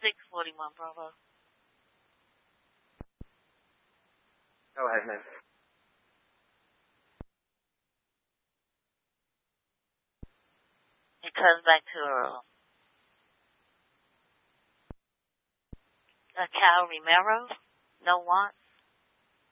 641 Bravo. Go ahead, man. It comes back to a Cal Romero. No want.